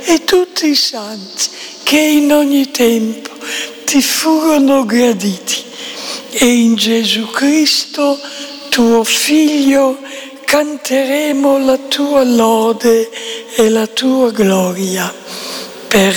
e tutti i santi che in ogni tempo ti furono graditi. E in Gesù Cristo, tuo Figlio, canteremo la tua lode e la tua gloria.